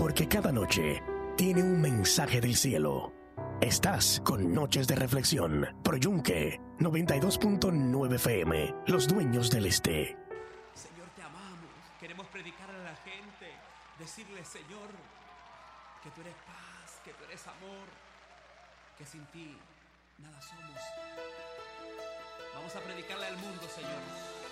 porque cada noche tiene un mensaje del cielo. Estás con Noches de Reflexión, por Yunque 92.9 FM, los dueños del este. Señor, te amamos. Queremos predicar a la gente, decirle, Señor, que tú eres paz, que tú eres amor, que sin ti nada somos. Vamos a predicarle al mundo, Señor.